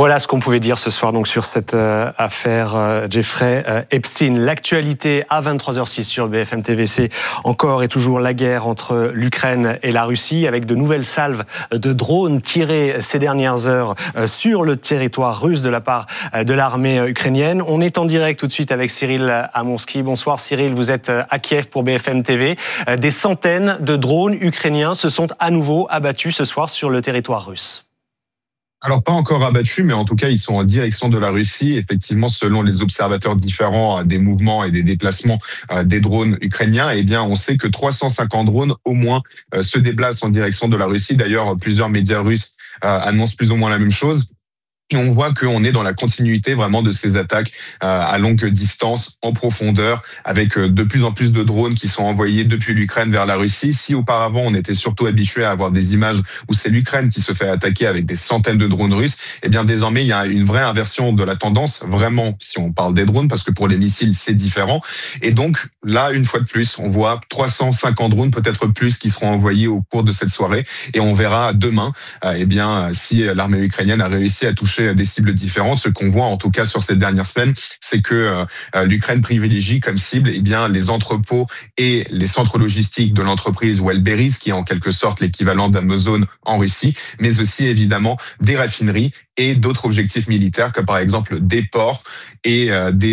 Voilà ce qu'on pouvait dire ce soir donc sur cette affaire Jeffrey Epstein. L'actualité à 23h06 sur BFM TV, c'est encore et toujours la guerre entre l'Ukraine et la Russie, avec de nouvelles salves de drones tirées ces dernières heures sur le territoire russe de la part de l'armée ukrainienne. On est en direct tout de suite avec Cyril Amonski. Bonsoir Cyril, vous êtes à Kiev pour BFM TV. Des centaines de drones ukrainiens se sont à nouveau abattus ce soir sur le territoire russe. Alors, pas encore abattus, mais en tout cas, ils sont en direction de la Russie. Effectivement, selon les observateurs différents des mouvements et des déplacements des drones ukrainiens, eh bien, on sait que 350 drones au moins se déplacent en direction de la Russie. D'ailleurs, plusieurs médias russes annoncent plus ou moins la même chose. Et on voit qu'on est dans la continuité vraiment de ces attaques à longue distance, en profondeur, avec de plus en plus de drones qui sont envoyés depuis l'Ukraine vers la Russie. Si auparavant on était surtout habitué à avoir des images où c'est l'Ukraine qui se fait attaquer avec des centaines de drones russes, eh bien désormais il y a une vraie inversion de la tendance, vraiment, si on parle des drones, parce que pour les missiles c'est différent. Et donc là, une fois de plus, on voit 350 drones, peut-être plus, qui seront envoyés au cours de cette soirée. Et on verra demain, eh bien, si l'armée ukrainienne a réussi à toucher des cibles différentes. Ce qu'on voit en tout cas sur ces dernières semaines, c'est que l'Ukraine privilégie comme cible les entrepôts et les centres logistiques de l'entreprise Wildberries, qui est en quelque sorte l'équivalent d'Amazon en Russie, mais aussi évidemment des raffineries et d'autres objectifs militaires, comme par exemple des ports et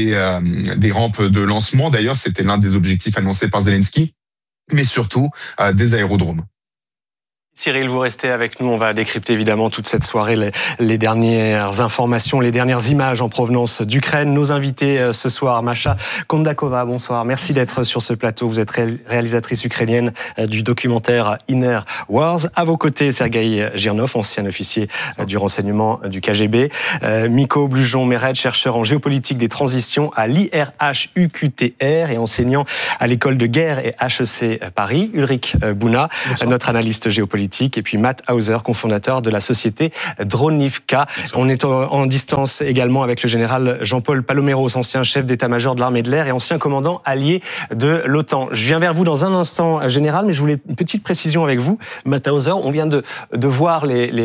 des rampes de lancement. D'ailleurs, c'était l'un des objectifs annoncés par Zelensky, mais surtout des aérodromes. Cyril, vous restez avec nous. On va décrypter évidemment toute cette soirée, les dernières informations, les dernières images en provenance d'Ukraine. Nos invités ce soir, Masha Kondakova, bonsoir. Merci d'être sur ce plateau. Vous êtes réalisatrice ukrainienne du documentaire Inner Wars. À vos côtés, Sergueï Girnov, ancien officier du renseignement du KGB. Miko Blujon-Meret, chercheur en géopolitique des transitions à l'IRH-UQTR et enseignant à l'école de guerre et HEC Paris. Ulrich Bouna, notre analyste géopolitique. Et puis Matt Hauser, cofondateur de la société Dronivka. On est en distance également avec le général Jean-Paul Paloméros, ancien chef d'état-major de l'armée de l'air et ancien commandant allié de l'OTAN. Je viens vers vous dans un instant, général, mais je voulais une petite précision avec vous. Matt Hauser, on vient de voir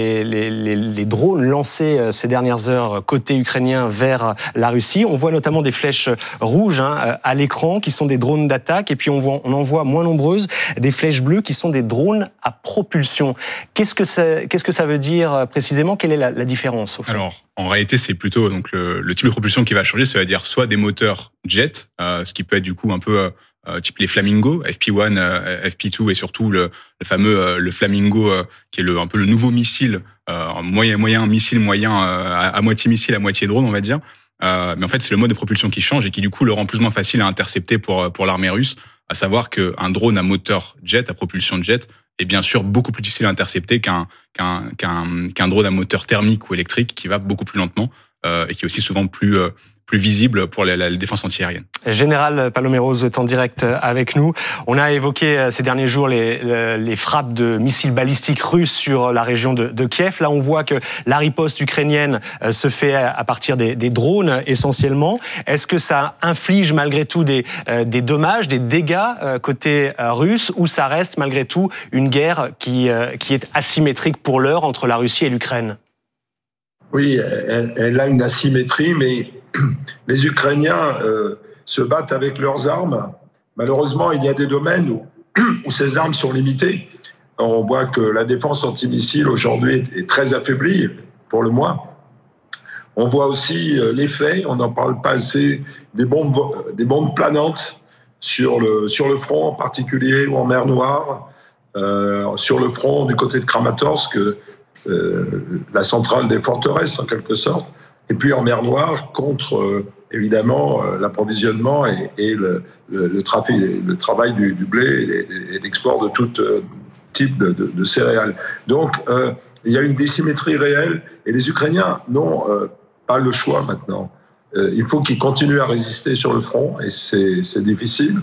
les drones lancés ces dernières heures côté ukrainien vers la Russie. On voit notamment des flèches rouges à l'écran qui sont des drones d'attaque, et puis on en voit moins nombreuses des flèches bleues qui sont des drones à propulsion. Qu'est-ce que ça veut dire précisément? Quelle est la différence au fond? Alors, en réalité, c'est plutôt donc le type de propulsion qui va changer. Ça veut dire soit des moteurs jet, ce qui peut être du coup un peu type les Flamingo, FP1, FP2 et surtout le fameux le Flamingo qui est un peu le nouveau missile moyen missile moyen à moitié missile à moitié drone, on va dire. Mais en fait, c'est le mode de propulsion qui change et qui du coup le rend plus ou moins facile à intercepter pour l'armée russe. À savoir qu'un drone à moteur jet, à propulsion jet, est bien sûr beaucoup plus difficile à intercepter qu'un drone à moteur thermique ou électrique qui va beaucoup plus lentement et qui est aussi souvent plus visible pour la défense antiaérienne. Général Paloméros est en direct avec nous. On a évoqué ces derniers jours les frappes de missiles balistiques russes sur la région de Kiev. Là, on voit que la riposte ukrainienne se fait à partir des drones essentiellement. Est-ce que ça inflige malgré tout des dommages, des dégâts côté russe, ou ça reste malgré tout une guerre qui est asymétrique pour l'heure entre la Russie et l'Ukraine? Oui, elle a une asymétrie, mais les Ukrainiens se battent avec leurs armes. Malheureusement, il y a des domaines où ces armes sont limitées. On voit que la défense antimissile aujourd'hui est très affaiblie, pour le moins. On voit aussi l'effet, on n'en parle pas assez, des bombes planantes sur le front en particulier, ou en mer Noire, sur le front du côté de Kramatorsk, la centrale des forteresses en quelque sorte, et puis en mer Noire contre évidemment l'approvisionnement et le travail du blé et l'export de tout type de céréales. Donc il y a une désymétrie réelle et les Ukrainiens n'ont pas le choix maintenant. Il faut qu'ils continuent à résister sur le front et c'est difficile.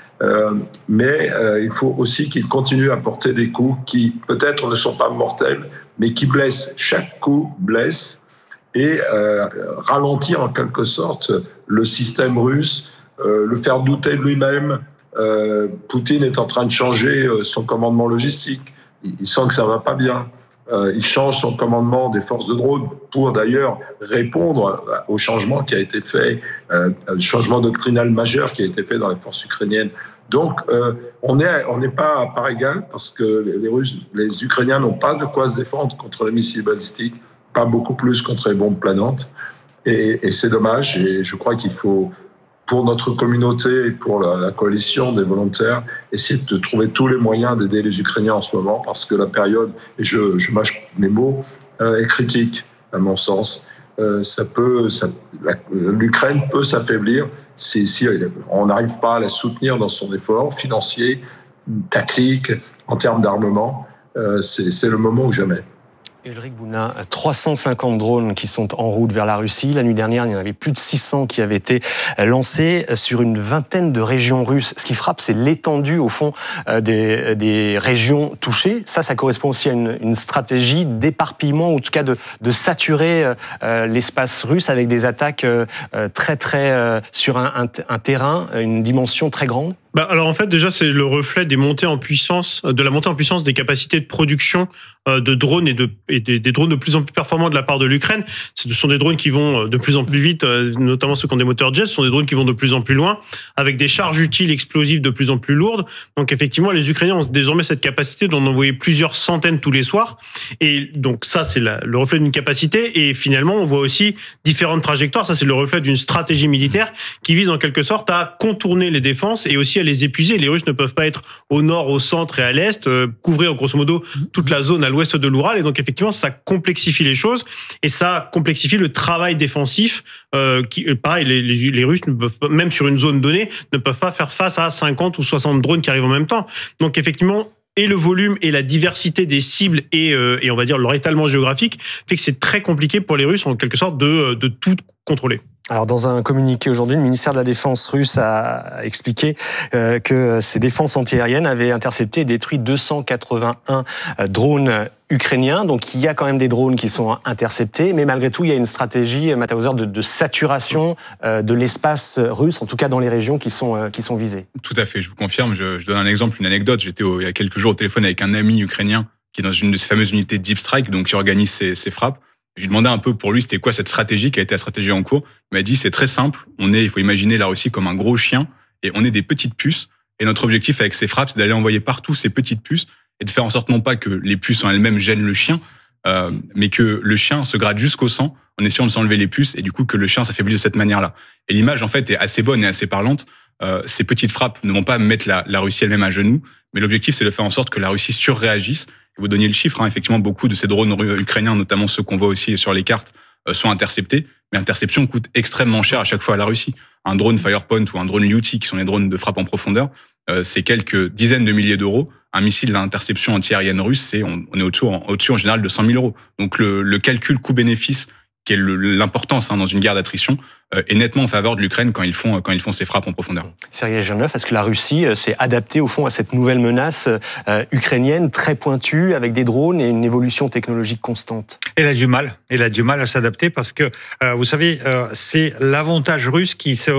Mais il faut aussi qu'ils continuent à porter des coups qui peut-être ne sont pas mortels, mais qui blessent. Chaque coup blesse et ralentit en quelque sorte le système russe, le faire douter de lui-même. Poutine est en train de changer son commandement logistique. Il sent que ça va pas bien. il change son commandement des forces de drone pour d'ailleurs répondre au changement qui a été fait, le changement doctrinal majeur qui a été fait dans les forces ukrainiennes. Donc, on n'est pas à part égale parce que les Ukrainiens n'ont pas de quoi se défendre contre les missiles balistiques, pas beaucoup plus contre les bombes planantes. Et c'est dommage. Et je crois qu'il faut, pour notre communauté et pour la coalition des volontaires, essayer de trouver tous les moyens d'aider les Ukrainiens en ce moment parce que la période, et je mâche mes mots, est critique, à mon sens. L'Ukraine peut s'affaiblir si on n'arrive pas à la soutenir dans son effort financier, tactique, en termes d'armement. C'est le moment ou jamais. Ulrich Bouna, 350 drones qui sont en route vers la Russie. La nuit dernière, il y en avait plus de 600 qui avaient été lancés sur une vingtaine de régions russes. Ce qui frappe, c'est l'étendue, au fond, des régions touchées. Ça correspond aussi à une stratégie d'éparpillement, ou en tout cas de saturer l'espace russe avec des attaques sur un terrain, une dimension très grande. Alors en fait, déjà, c'est le reflet de la montée en puissance des capacités de production de drones et des drones de plus en plus performants de la part de l'Ukraine. Ce sont des drones qui vont de plus en plus vite, notamment ceux qui ont des moteurs jet. Ce sont des drones qui vont de plus en plus loin, avec des charges utiles explosives de plus en plus lourdes. Donc effectivement, les Ukrainiens ont désormais cette capacité d'en envoyer plusieurs centaines tous les soirs. Et donc ça, c'est le reflet d'une capacité. Et finalement, on voit aussi différentes trajectoires. Ça, c'est le reflet d'une stratégie militaire qui vise en quelque sorte à contourner les défenses et aussi à les épuiser. Les Russes ne peuvent pas être au nord, au centre et à l'est, couvrir grosso modo toute la zone à l'ouest de l'Oural. Et donc effectivement, ça complexifie les choses et ça complexifie le travail défensif. Pareil, les Russes ne peuvent pas, même sur une zone donnée, ne peuvent pas faire face à 50 ou 60 drones qui arrivent en même temps. Donc effectivement, et le volume et la diversité des cibles et on va dire leur étalement géographique fait que c'est très compliqué pour les Russes en quelque sorte de tout contrôler. Alors, dans un communiqué aujourd'hui, le ministère de la Défense russe a expliqué que ses défenses antiaériennes avaient intercepté et détruit 281 drones ukrainiens. Donc, il y a quand même des drones qui sont interceptés, mais malgré tout, il y a une stratégie, Matt Hauser, de saturation de l'espace russe, en tout cas dans les régions qui sont visées. Tout à fait, je vous confirme. Je donne un exemple, une anecdote. J'étais il y a quelques jours au téléphone avec un ami ukrainien qui est dans une de ces fameuses unités Deep Strike, donc qui organise ces frappes. Je lui demandais un peu pour lui c'était quoi cette stratégie, qui a été la stratégie en cours. Il m'a dit c'est très simple, il faut imaginer la Russie comme un gros chien et on est des petites puces et notre objectif avec ces frappes c'est d'aller envoyer partout ces petites puces et de faire en sorte non pas que les puces en elles-mêmes gênent le chien, mais que le chien se gratte jusqu'au sang en essayant de s'enlever les puces et du coup que le chien s'affaiblisse de cette manière-là. Et l'image en fait est assez bonne et assez parlante. Ces petites frappes ne vont pas mettre la Russie elle-même à genoux, mais l'objectif c'est de faire en sorte que la Russie surréagisse. Vous donniez le chiffre, effectivement, beaucoup de ces drones ukrainiens, notamment ceux qu'on voit aussi sur les cartes, sont interceptés. Mais l'interception coûte extrêmement cher à chaque fois à la Russie. Un drone Firepoint ou un drone Lyuti, qui sont les drones de frappe en profondeur, c'est quelques dizaines de milliers d'euros. Un missile d'interception antiaérienne russe, on est au-dessus en général de 100 000 euros. Donc le calcul coût-bénéfice, qui est l'importance dans une guerre d'attrition, est nettement en faveur de l'Ukraine quand ils font ces frappes en profondeur. Sergei Janov, est-ce que la Russie s'est adaptée au fond à cette nouvelle menace ukrainienne très pointue avec des drones et une évolution technologique constante? Elle a du mal à s'adapter parce que vous savez, c'est l'avantage russe qui se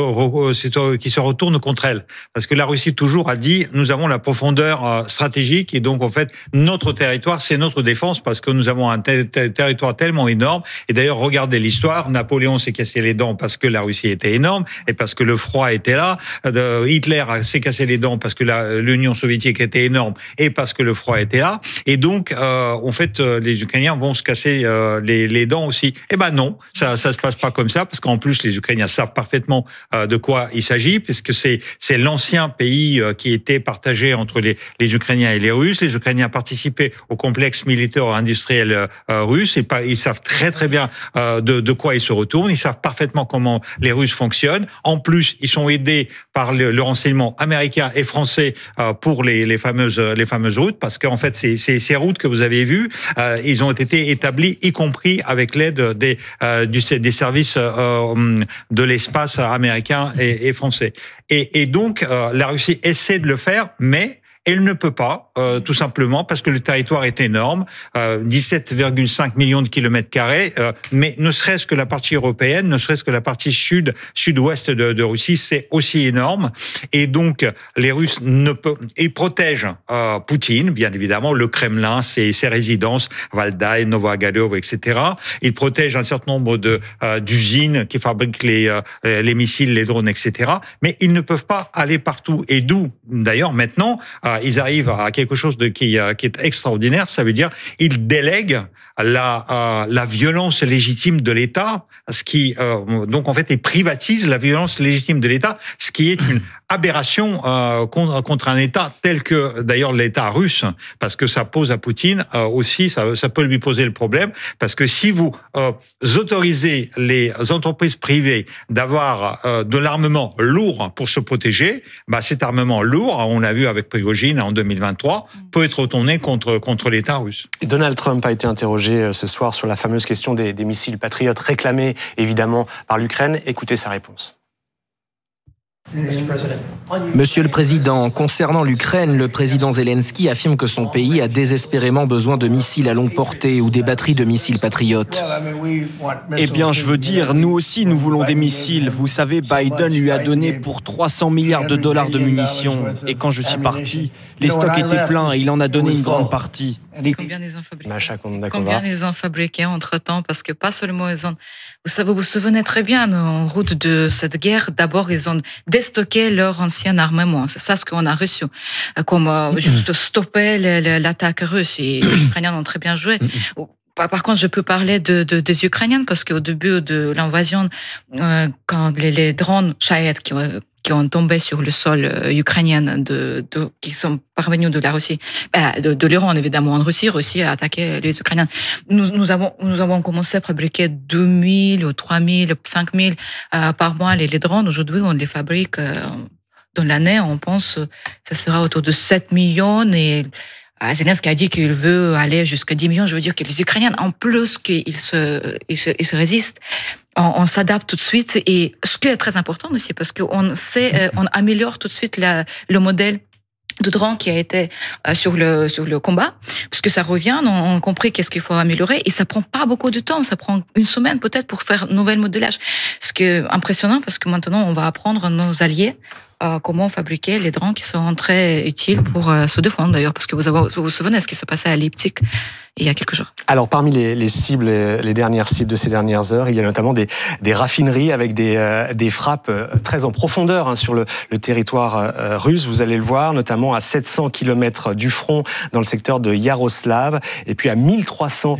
retourne contre elle, parce que la Russie toujours a dit nous avons la profondeur stratégique et donc en fait notre territoire c'est notre défense parce que nous avons un territoire tellement énorme. Et d'ailleurs regardez l'histoire, Napoléon s'est cassé les dents parce que la Russie était énorme et parce que le froid était là. Hitler s'est cassé les dents parce que l'Union soviétique était énorme et parce que le froid était là. Et donc, en fait, les Ukrainiens vont se casser les dents aussi. Eh ben non, ça se passe pas comme ça parce qu'en plus, les Ukrainiens savent parfaitement de quoi il s'agit puisque c'est l'ancien pays qui était partagé entre les Ukrainiens et les Russes. Les Ukrainiens participaient au complexe militaire industriel russe et ils savent très très bien de quoi ils se retournent. Ils savent parfaitement comment les Russes fonctionnent. En plus, ils sont aidés par le renseignement américain et français pour les fameuses routes, parce qu'en fait, ces routes que vous avez vues, ils ont été établis, y compris avec l'aide des services de l'espace américain et français. Et donc, la Russie essaie de le faire, mais Elle ne peut pas, tout simplement parce que le territoire est énorme, 17,5 millions de kilomètres carrés, mais ne serait-ce que la partie européenne, ne serait-ce que la partie sud-ouest de Russie, c'est aussi énorme. Et donc, les Russes ils protègent Poutine, bien évidemment, le Kremlin, ses résidences, Valdai, Novoagadovo, etc. Ils protègent un certain nombre d'usines qui fabriquent les missiles, les drones, etc. Mais ils ne peuvent pas aller partout. Et d'où, d'ailleurs, maintenant, ils arrivent à quelque chose qui est extraordinaire. Ça veut dire ils délèguent la violence légitime de l'État, ce qui donc en fait ils privatisent la violence légitime de l'État, ce qui est une aberration contre un État tel que d'ailleurs l'État russe, parce que ça pose à Poutine aussi, ça peut lui poser le problème, parce que si vous autorisez les entreprises privées d'avoir de l'armement lourd pour se protéger, cet armement lourd, on l'a vu avec Prigojine en 2023, peut être retourné contre l'État russe. Donald Trump a été interrogé ce soir sur la fameuse question des missiles patriotes réclamés évidemment par l'Ukraine. Écoutez sa réponse. Monsieur le Président, concernant l'Ukraine, le président Zelensky affirme que son pays a désespérément besoin de missiles à longue portée ou des batteries de missiles patriotes. Eh bien, je veux dire, nous aussi, nous voulons des missiles. Vous savez, Biden lui a donné pour 300 milliards de dollars de munitions. Et quand je suis parti, les stocks étaient pleins et il en a donné une grande partie. Combien ils ont fabriqué entre-temps, parce que pas seulement ils ont... Vous vous souvenez très bien, en route de cette guerre, d'abord ils ont déstocké leur ancien armement. C'est ça ce qu'on a reçu, comme juste stopper l'attaque russe. Et les Ukrainiens ont très bien joué. Par contre, je peux parler des Ukrainiens, parce qu'au début de l'invasion, quand les drones Shahed qui ont tombé sur le sol ukrainien, qui sont parvenus de la Russie, de l'Iran évidemment, en Russie a attaqué les Ukrainiens. Nous avons commencé à fabriquer 2000 ou 3000, 5000 par mois les drones. Aujourd'hui, on les fabrique dans l'année, on pense que ça sera autour de 7 millions et Zelensky a dit qu'il veut aller jusqu'à 10 millions. Je veux dire que les Ukrainiens, en plus qu'ils se résistent, on s'adapte tout de suite. Et ce qui est très important aussi, parce qu'on on améliore tout de suite le modèle de drone qui a été sur le combat, parce que ça revient, on a compris qu'est-ce qu'il faut améliorer, et ça prend pas beaucoup de temps, ça prend une semaine peut-être pour faire un nouvel modélage. Ce qui est impressionnant, parce que maintenant on va apprendre à nos alliés comment fabriquer les drones qui sont très utiles pour se défendre d'ailleurs, parce que vous vous souvenez ce qui se passait à Leipzig il y a quelques jours. Alors parmi les cibles, les dernières cibles de ces dernières heures, il y a notamment des raffineries avec des frappes très en profondeur sur le territoire russe. Vous allez le voir, notamment à 700 km du front dans le secteur de Yaroslav, et puis à 1300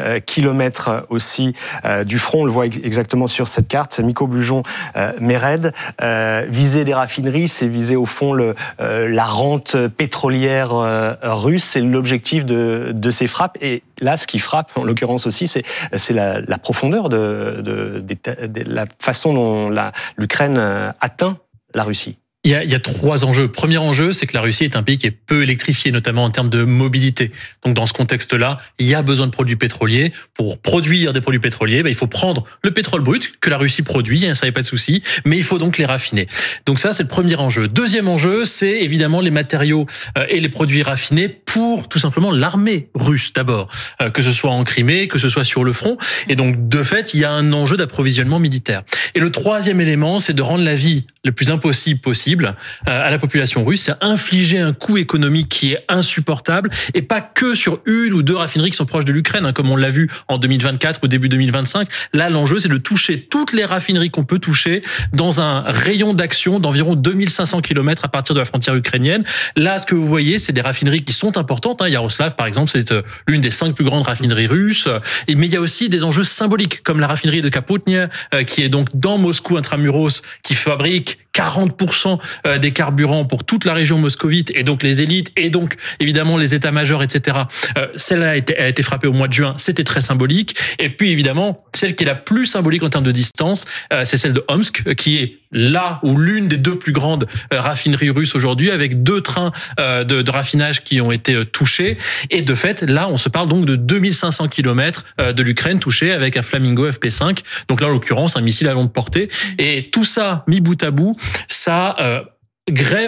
km aussi du front. On le voit exactement sur cette carte. Miko Blujon, Mered, viser des raffineries, c'est viser au fond la rente pétrolière russe. C'est l'objectif de ces frappes. Et là, ce qui frappe, en l'occurrence aussi, c'est la profondeur de la façon dont l'Ukraine atteint la Russie. Il y a trois enjeux. Premier enjeu, c'est que la Russie est un pays qui est peu électrifié, notamment en termes de mobilité. Donc, dans ce contexte-là, il y a besoin de produits pétroliers. Pour produire des produits pétroliers, il faut prendre le pétrole brut que la Russie produit, ça n'y a pas de souci, mais il faut donc les raffiner. Donc ça, c'est le premier enjeu. Deuxième enjeu, c'est évidemment les matériaux et les produits raffinés pour tout simplement l'armée russe d'abord, que ce soit en Crimée, que ce soit sur le front. Et donc, de fait, il y a un enjeu d'approvisionnement militaire. Et le troisième élément, c'est de rendre la vie le plus impossible possible à la population russe, c'est infliger un coût économique qui est insupportable, et pas que sur une ou deux raffineries qui sont proches de l'Ukraine, comme on l'a vu en 2024 ou début 2025. Là, l'enjeu, c'est de toucher toutes les raffineries qu'on peut toucher dans un rayon d'action d'environ 2500 km à partir de la frontière ukrainienne. Là, ce que vous voyez, c'est des raffineries qui sont importantes. Yaroslav, par exemple, c'est l'une des 5 plus grandes raffineries russes. Mais il y a aussi des enjeux symboliques, comme la raffinerie de Kapotnia, qui est donc dans Moscou intramuros, qui fabrique 40% des carburants pour toute la région moscovite, et donc les élites, et donc évidemment les états-majors, etc. Celle-là a été frappée au mois de juin, c'était très symbolique. Et puis évidemment, celle qui est la plus symbolique en termes de distance, c'est celle de Omsk, qui est là où l'une des deux plus grandes raffineries russes aujourd'hui, avec 2 trains de raffinage qui ont été touchés. Et de fait, là, on se parle donc de 2500 km de l'Ukraine touchés avec un Flamingo FP5. Donc là, en l'occurrence, un missile à longue portée. Et tout ça, mis bout à bout, ça grève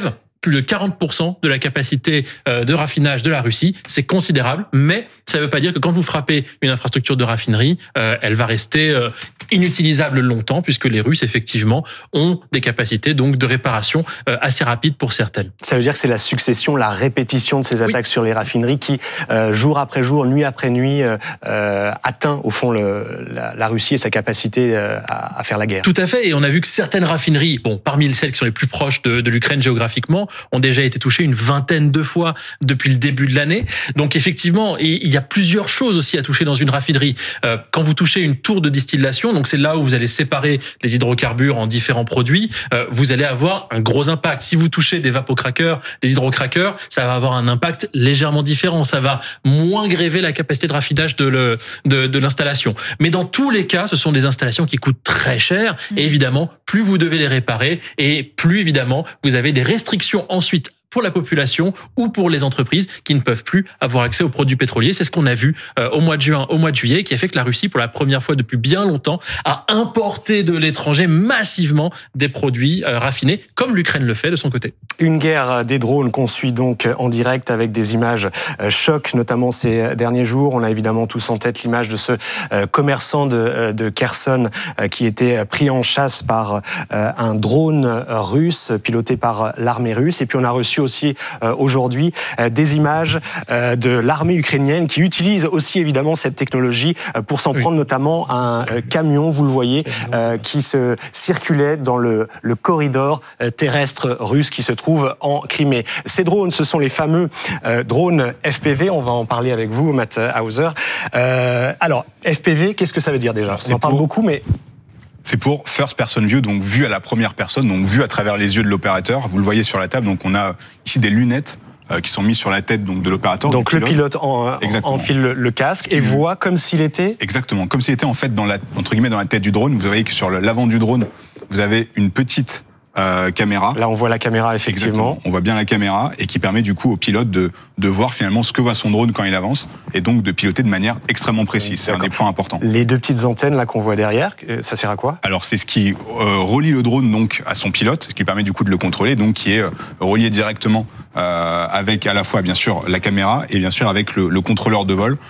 plus de 40% de la capacité de raffinage de la Russie. C'est considérable, mais ça ne veut pas dire que quand vous frappez une infrastructure de raffinerie, elle va rester inutilisable longtemps, puisque les Russes, effectivement, ont des capacités donc de réparation assez rapides pour certaines. Ça veut dire que c'est la succession, la répétition de ces attaques sur les raffineries qui, jour après jour, nuit après nuit, atteint au fond la Russie et sa capacité à faire la guerre. Tout à fait, et on a vu que certaines raffineries, parmi celles qui sont les plus proches de l'Ukraine géographiquement, ont déjà été touchées une vingtaine de fois depuis le début de l'année. Donc effectivement, il y a plusieurs choses aussi à toucher dans une raffinerie. Quand vous touchez une tour de distillation, donc c'est là où vous allez séparer les hydrocarbures en différents produits, vous allez avoir un gros impact. Si vous touchez des vapocrackers, des hydrocrackers, ça va avoir un impact légèrement différent. Ça va moins gréver la capacité de raffinage de l'installation. Mais dans tous les cas, ce sont des installations qui coûtent très cher. Et évidemment, plus vous devez les réparer et plus évidemment, vous avez des restrictions ensuite pour la population ou pour les entreprises qui ne peuvent plus avoir accès aux produits pétroliers. C'est ce qu'on a vu au mois de juin, au mois de juillet, qui a fait que la Russie, pour la première fois depuis bien longtemps, a importé de l'étranger massivement des produits raffinés, comme l'Ukraine le fait de son côté. Une guerre des drones qu'on suit donc en direct avec des images chocs, notamment ces derniers jours. On a évidemment tous en tête l'image de ce commerçant de Kherson qui était pris en chasse par un drone russe piloté par l'armée russe. Et puis on a reçu aussi aujourd'hui des images de l'armée ukrainienne qui utilise aussi évidemment cette technologie pour s'en prendre notamment à un camion, vous le voyez, qui se circulait dans le corridor terrestre russe qui se trouve en Crimée. Ces drones, ce sont les fameux drones FPV. On va en parler avec vous, Matt Hauser. Alors, FPV, qu'est-ce que ça veut dire déjà ? On en parle beaucoup, mais... C'est pour First Person View, donc vue à la première personne, donc vue à travers les yeux de l'opérateur. Vous le voyez sur la table, donc on a ici des lunettes qui sont mises sur la tête donc de l'opérateur. Donc le pilote enfile le casque et voit comme s'il était... Exactement, comme s'il était en fait entre guillemets dans la tête du drone. Vous voyez que sur l'avant du drone, vous avez une petite caméra. Là, on voit la caméra, effectivement. Exactement. On voit bien la caméra et qui permet du coup au pilote de voir finalement ce que voit son drone quand il avance et donc de piloter de manière extrêmement précise. C'est un des points importants. Les deux petites antennes là qu'on voit derrière, ça sert à quoi ? Alors c'est ce qui relie le drone donc à son pilote, ce qui permet du coup de le contrôler, donc qui est relié directement avec à la fois bien sûr la caméra et bien sûr avec le contrôleur de vol,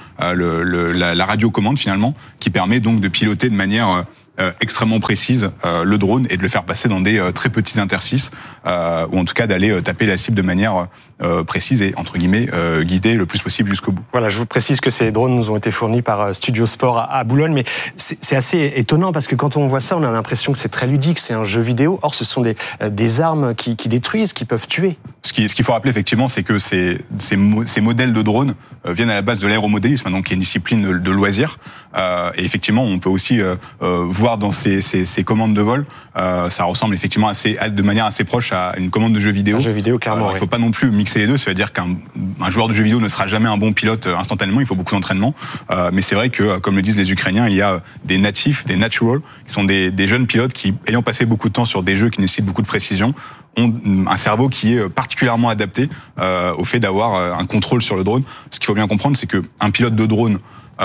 la radiocommande finalement, qui permet donc de piloter de manière extrêmement précise le drone et de le faire passer dans des très petits interstices ou en tout cas d'aller taper la cible de manière précise et entre guillemets guidée le plus possible jusqu'au bout. Voilà, je vous précise que ces drones nous ont été fournis par Studio Sport à Boulogne, mais c'est assez étonnant parce que quand on voit ça, on a l'impression que c'est très ludique, c'est un jeu vidéo. Or, ce sont des armes qui détruisent, qui peuvent tuer. Ce qu'il faut rappeler effectivement, c'est que ces modèles de drones viennent à la base de l'aéromodélisme, donc qui est une discipline de loisirs. Et effectivement, on peut aussi voir dans ces commandes de vol, ça ressemble effectivement de manière assez proche à une commande de jeu vidéo. Un jeu vidéo, clairement. Il ne faut pas non plus mixer les deux. Ça veut dire qu'un joueur de jeu vidéo ne sera jamais un bon pilote instantanément. Il faut beaucoup d'entraînement. Mais c'est vrai que, comme le disent les Ukrainiens, il y a des natifs, des natural, qui sont des jeunes pilotes qui, ayant passé beaucoup de temps sur des jeux qui nécessitent beaucoup de précision, ont un cerveau qui est particulièrement adapté au fait d'avoir un contrôle sur le drone. Ce qu'il faut bien comprendre, c'est qu'un pilote de drone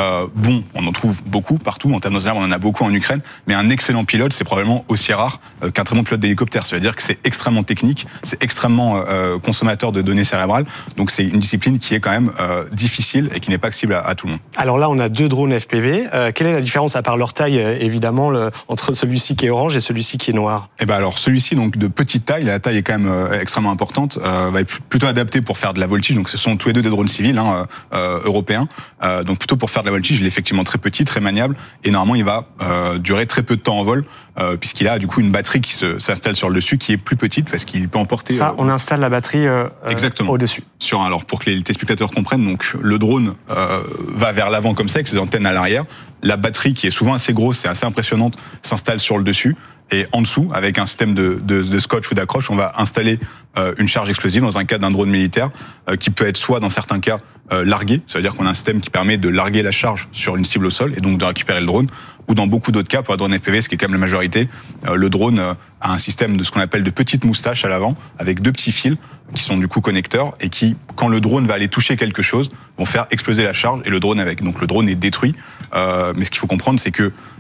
on en trouve beaucoup partout, en termes de on en a beaucoup en Ukraine, mais un excellent pilote, c'est probablement aussi rare qu'un très bon pilote d'hélicoptère. Ça veut dire que c'est extrêmement technique, c'est extrêmement consommateur de données cérébrales, donc c'est une discipline qui est quand même difficile et qui n'est pas accessible à tout le monde. Alors là, on a deux drones FPV. Quelle est la différence, à part leur taille, évidemment, entre celui-ci qui est orange et celui-ci qui est noir ? Eh ben alors, celui-ci, donc de petite taille, la taille est quand même extrêmement importante, va être plutôt adapté pour faire de la voltige, donc ce sont tous les deux des drones civils européens, donc plutôt pour faire de la voltige. Il est effectivement très petit, très maniable, et normalement il va durer très peu de temps en vol, puisqu'il a du coup une batterie qui s'installe sur le dessus, qui est plus petite parce qu'il peut emporter. Ça, on installe la batterie exactement au-dessus. Alors pour que les téléspectateurs comprennent, donc le drone va vers l'avant comme ça, avec ses antennes à l'arrière. La batterie, qui est souvent assez grosse et assez impressionnante, s'installe sur le dessus. Et en dessous, avec un système de scotch ou d'accroche, on va installer une charge explosive dans un cas d'un drone militaire qui peut être soit dans certains cas largué, ça veut dire qu'on a un système qui permet de larguer la charge sur une cible au sol et donc de récupérer le drone, ou dans beaucoup d'autres cas, pour un drone FPV, ce qui est quand même la majorité, le drone a un système de ce qu'on appelle de petites moustaches à l'avant, avec deux petits fils qui sont du coup connecteurs et qui, quand le drone va aller toucher quelque chose, vont faire exploser la charge et le drone avec. Donc le drone est détruit, mais ce qu'il faut comprendre, c'est que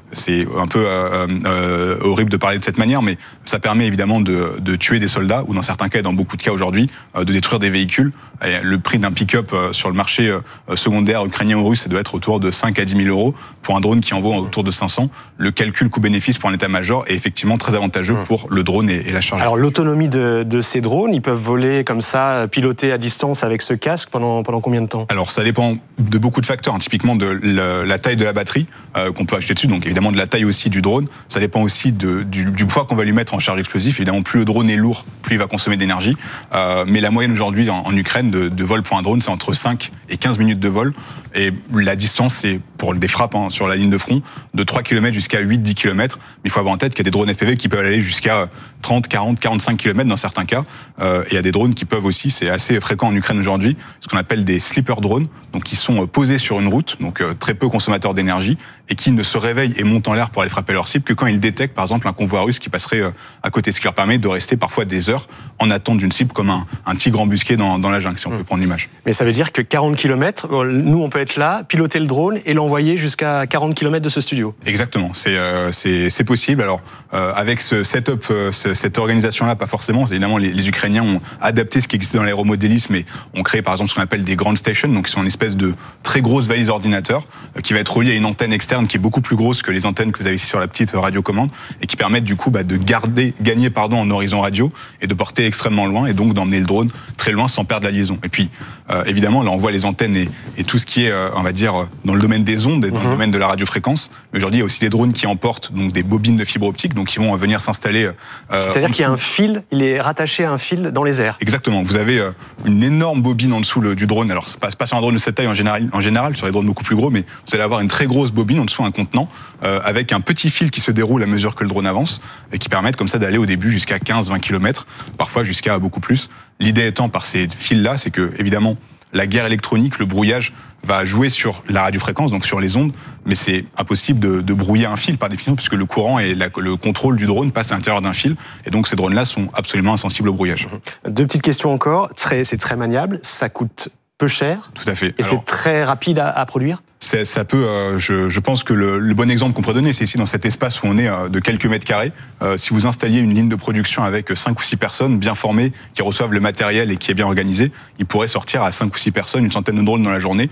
c'est un peu horrible de parler de cette manière, mais ça permet évidemment de tuer des soldats, ou dans certains cas, et dans beaucoup de cas aujourd'hui, de détruire des véhicules. Et le prix d'un pick-up sur le marché secondaire ukrainien ou russe, ça doit être autour de 5 à 10 000 euros pour un drone qui en vaut autour de 500. Le calcul coût-bénéfice pour un état-major est effectivement très avantageux pour le drone et la charge. Alors l'autonomie de ces drones, ils peuvent voler comme ça, piloter à distance avec ce casque pendant combien de temps? Alors ça dépend de beaucoup de facteurs, hein. Typiquement de la taille de la batterie qu'on peut acheter dessus, donc évidemment de la taille aussi du drone. Ça dépend aussi du poids qu'on va lui mettre en charge explosive. Évidemment, plus le drone est lourd, plus il va consommer d'énergie. Mais la moyenne aujourd'hui en Ukraine de vol pour un drone, c'est entre 5 et 15 minutes de vol. Et la distance, c'est pour des frappes sur la ligne de front, de 3 km jusqu'à 8-10 km. Mais il faut avoir en tête qu'il y a des drones FPV qui peuvent aller jusqu'à 30, 40, 45 km dans certains cas. Et il y a des drones qui peuvent aussi, c'est assez fréquent en Ukraine aujourd'hui, ce qu'on appelle des sleeper drones, donc qui sont posés sur une route, donc très peu consommateurs d'énergie, et qui ne se réveillent et montent en l'air pour aller frapper leur cible que quand ils détectent, par exemple, un convoi russe qui passerait à côté, ce qui leur permet de rester parfois des heures en attente d'une cible, comme un tigre embusqué dans la jungle, si on peut prendre l'image. Mais ça veut dire que 40 km, nous on peut être là, piloter le drone et l'envoyer jusqu'à 40 km de ce studio. Exactement, c'est possible. Alors avec ce setup, cette organisation-là, pas forcément. Évidemment, les Ukrainiens ont adapté ce qui existait dans l'aéromodélisme et ont créé par exemple ce qu'on appelle des ground stations, donc qui sont une espèce de très grosse valise ordinateur qui va être reliée à une antenne externe qui est beaucoup plus grosse que les antennes que vous avez ici sur la petite radiocommande et qui permettent du coup de gagner en horizon radio et de porter extrêmement loin et donc d'emmener le drone très loin sans perdre la liaison. Et puis évidemment, là on voit les antennes et tout ce qui est, on va dire, dans le domaine des ondes et dans le domaine de la radiofréquence. Mais aujourd'hui, il y a aussi des drones qui emportent donc des bobines de fibre optique, donc qui vont venir s'installer. C'est-à-dire qu'il y a un fil, il est rattaché à un fil dans les airs. Exactement. Vous avez une énorme bobine en dessous du drone. Alors, c'est pas sur un drone de cette taille en général, sur les drones beaucoup plus gros, mais vous allez avoir une très grosse bobine en dessous, un contenant, avec un petit fil qui se déroule à mesure que le drone avance et qui permettent comme ça d'aller au début jusqu'à 15-20 km, parfois jusqu'à beaucoup plus. L'idée étant par ces fils-là, c'est que, évidemment, la guerre électronique, le brouillage va jouer sur la radiofréquence, donc sur les ondes, mais c'est impossible de brouiller un fil par définition, puisque le courant et le contrôle du drone passent à l'intérieur d'un fil, et donc ces drones-là sont absolument insensibles au brouillage. Deux petites questions encore, c'est très maniable, ça coûte peu cher. Tout à fait. Et c'est très rapide à produire. Ça peut, je pense que le bon exemple qu'on pourrait donner, c'est ici dans cet espace où on est de quelques mètres carrés. Si vous installiez une ligne de production avec 5 ou 6 personnes bien formées, qui reçoivent le matériel et qui est bien organisé, il pourrait sortir à 5 ou 6 personnes une centaine de drones dans la journée,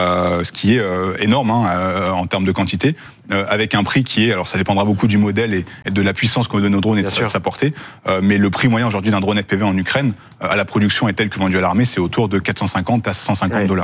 ce qui est énorme en termes de quantité, avec un prix qui est, alors ça dépendra beaucoup du modèle et de la puissance qu'on donne au drone et de sa portée, mais le prix moyen aujourd'hui d'un drone FPV en Ukraine, à la production est tel que vendu à l'armée, c'est autour de 450 à 150 $.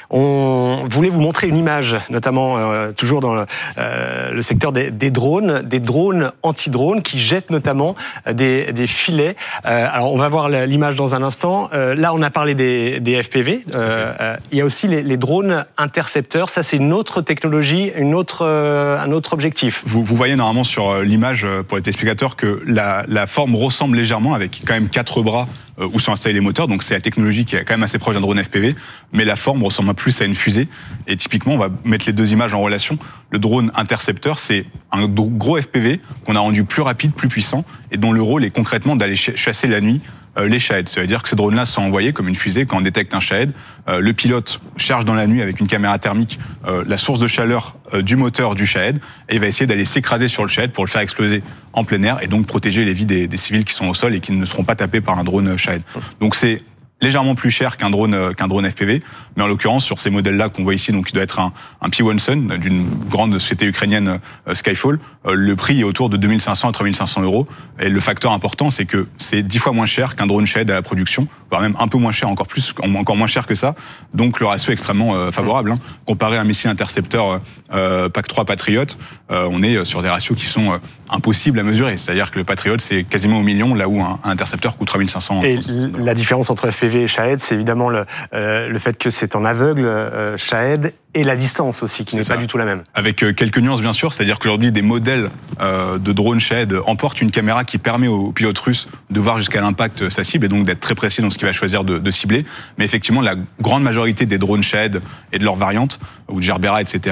On voulait vous montrer une image, notamment toujours dans le secteur des drones anti-drones qui jettent notamment des filets. Alors on va voir l'image dans un instant. Là on a parlé des FPV. Il y a aussi les drones intercepteurs. Ça c'est une autre technologie, un autre objectif. Vous voyez normalement sur l'image pour les téléspectateurs que la forme ressemble légèrement, avec quand même 4 bras où sont installés les moteurs, donc c'est la technologie qui est quand même assez proche d'un drone FPV, mais la forme ressemble plus à une fusée. Et typiquement, on va mettre les deux images en relation. Le drone intercepteur, c'est un gros FPV qu'on a rendu plus rapide, plus puissant, et dont le rôle est concrètement d'aller chasser la nuit les Shahed. Ça veut dire que ces drones-là sont envoyés comme une fusée. Quand on détecte un Shahed, le pilote charge dans la nuit avec une caméra thermique la source de chaleur du moteur du Shahed et il va essayer d'aller s'écraser sur le Shahed pour le faire exploser en plein air et donc protéger les vies des civils qui sont au sol et qui ne seront pas tapés par un drone Shahed. Donc c'est légèrement plus cher qu'un drone FPV, mais en l'occurrence sur ces modèles-là qu'on voit ici, donc qui doit être un P1 Sun d'une grande société ukrainienne Skyfall, le prix est autour de 2500 à 3500 €. Et le facteur important, c'est que c'est 10 fois moins cher qu'un drone Shahed à la production, voire même un peu moins cher, encore moins cher que ça. Donc le ratio est extrêmement favorable. Comparé à un missile intercepteur PAC-3 Patriot, on est sur des ratios qui sont impossibles à mesurer. C'est-à-dire que le Patriot, c'est quasiment au million, là où un intercepteur coûte 3500 €. Et la différence entre FPV et Shahed, c'est évidemment le fait que c'est en aveugle, Shahed, et la distance aussi, qui n'est pas du tout la même. Avec quelques nuances, bien sûr. C'est-à-dire qu'aujourd'hui, des modèles de drones Shahed emportent une caméra qui permet aux pilotes russes de voir jusqu'à l'impact sa cible et donc d'être très précis dans ce qu'il va choisir de cibler. Mais effectivement, la grande majorité des drones Shahed et de leurs variantes, ou de Gerbera, etc.,